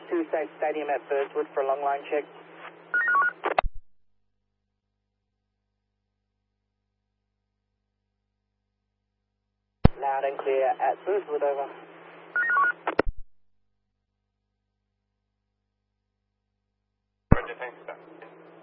to Safe Stadium at Burswood for a long line check. Loud and clear at Burswood, over.